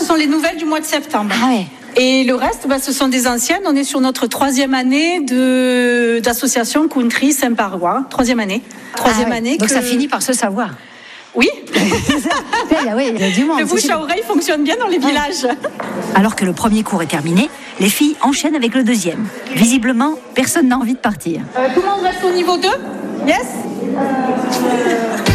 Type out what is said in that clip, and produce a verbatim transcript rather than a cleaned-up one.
sont les nouvelles du mois de septembre. Ah ouais. Et le reste, bah, ce sont des anciennes. On est sur notre troisième année de, d'association Country Saint-Parois. Troisième année. Troisième Ah ouais. année. Donc que... ça finit par se savoir. Oui. Oui, il y a du monde. Le bouche à oreille fonctionne bien dans les villages. Alors que le premier cours est terminé, les filles enchaînent avec le deuxième. Visiblement, personne n'a envie de partir. Euh, tout le monde reste au niveau deux? Yes.